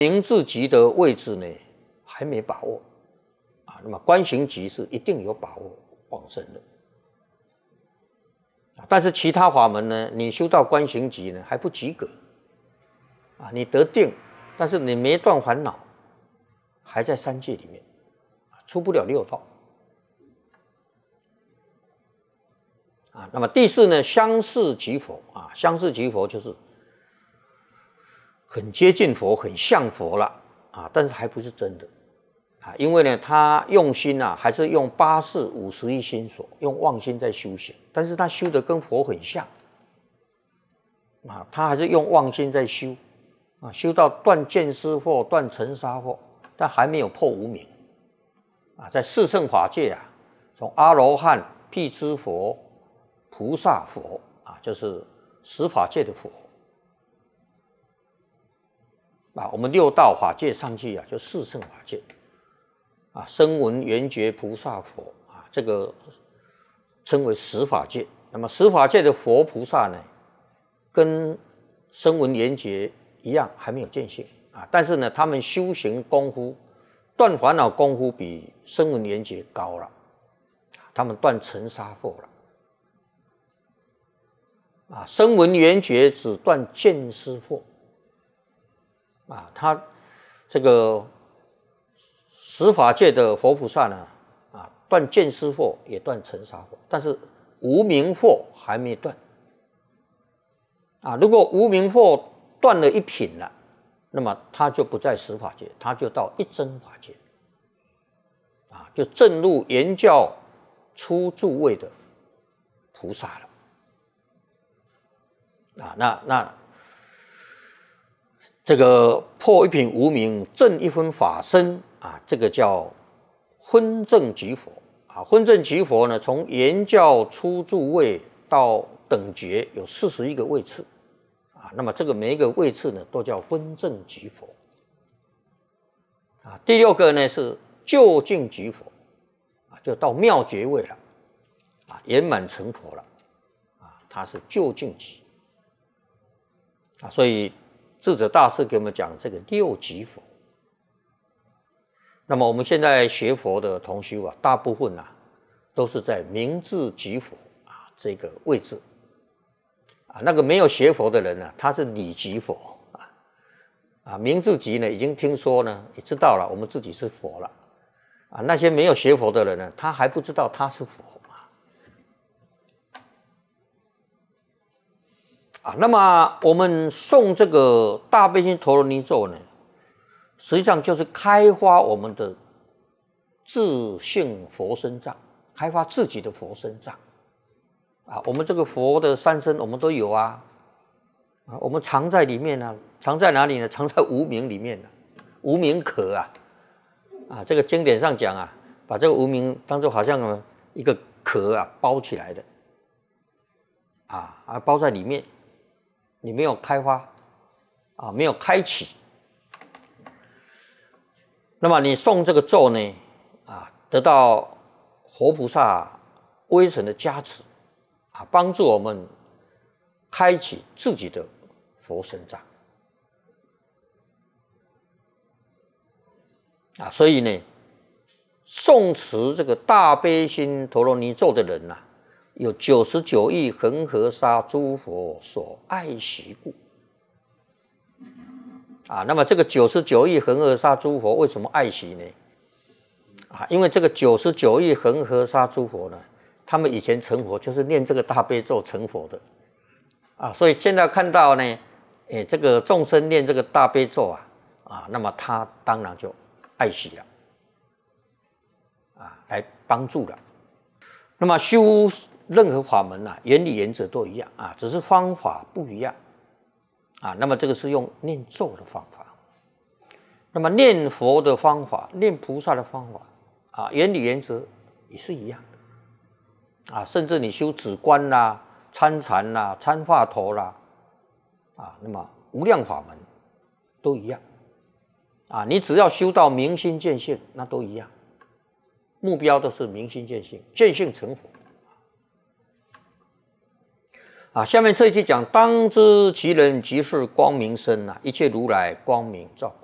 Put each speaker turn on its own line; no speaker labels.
明字级的位置呢还没把握啊，那么观行级是一定有把握往生的。但是其他法门呢，你修到观行级呢还不及格啊，你得定，但是你没断烦恼，还在三界里面，出不了六道。啊，那么第四呢，相似即佛啊，相似即佛就是很接近佛，很像佛了啊，但是还不是真的啊，因为呢，他用心啊，还是用八识51心所，用妄心在修行，但是他修的跟佛很像啊，他还是用妄心在修啊，修到断见思惑、断尘沙惑，但还没有破无明啊，在四圣法界啊，从阿罗汉、辟支佛、菩萨佛啊，就是十法界的佛啊，我们六道法界上去啊，就四圣法界啊，声闻缘觉菩萨佛啊，这个称为十法界。那么十法界的佛菩萨呢，跟声闻缘觉一样，还没有见性啊，但是呢，他们修行功夫、断烦恼功夫比声闻缘觉高了，他们断尘沙惑了。啊，声闻缘觉只断见思惑啊，他这个十法界的佛菩萨呢，啊，断见思惑也断尘沙惑，但是无明惑还没断啊。如果无明惑断了一品了，那么他就不在十法界，他就到一真法界啊，就证入圆教初住位的菩萨了。啊，那这个破一品无明，证一分法身啊，这个叫昏正即佛啊。昏正即佛呢，从圆教初住位到等觉有41个位次啊。那么这个每一个位次呢，都叫昏正即佛啊。第六个呢是究竟即佛啊，就到妙觉位了啊，圆满成佛了啊，它是究竟即。啊，所以智者大师给我们讲这个六即佛。那么我们现在学佛的同修啊，大部分啊都是在明字即佛啊这个位置啊。那个没有学佛的人呢，他是理即佛啊。明字即呢，已經聽說呢，也知道了我們自己是佛了啊。那些沒有學佛的人呢，他還不知道他是佛啊。那麼我們誦這個大悲心陀羅尼咒呢，實際上就是開發我們的自性佛身藏，開發自己的佛身藏啊。我們這個佛的三身我們都有啊，我們藏在裡面啊，藏在哪裡呢？藏在無明裡面啊，無明殼啊，這個經典上講啊，把這個無明當作好像一個殼啊包起來的啊，包在裡面，你沒有開發啊，沒有開啟。那麼你誦這個咒呢啊，得到佛菩薩威神的加持啊，幫助我們開啟自己的佛身藏啊。所以呢，誦持這個大悲心陀羅尼咒的人啊，有99億恆河沙諸佛所愛惜故啊。那麼這個99億恆河沙諸佛為什麼愛惜呢？啊，因為這個99億恆河沙諸佛呢，他們以前成佛就是念這個大悲咒成佛的啊。所以現在看到呢，這個眾生念這個大悲咒啊，那麼他當然就愛惜了啊，來幫助了。那麼修任何法門啊，原理原則都一樣啊，只是方法不一樣啊。那麼這個是用念咒的方法，那麼念佛的方法，念菩薩的方法啊，原理原則也是一樣的啊。甚至你修止觀啦、參禪啦、參話頭啦啊，那麼無量法門都一樣啊。你只要修到明心見性，那都一樣，目標都是明心見性，見性成佛啊。下面這一句講，當知其人即是光明身啊，一切如來光明照。